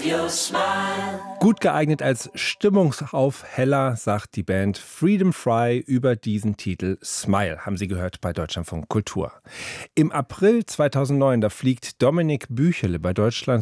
Gut geeignet als Stimmungsaufheller, sagt die Band Freedom Fry über diesen Titel Smile, haben Sie gehört bei Deutschlandfunk Kultur. Im April 2009, da fliegt Dominik Büchele bei Deutschland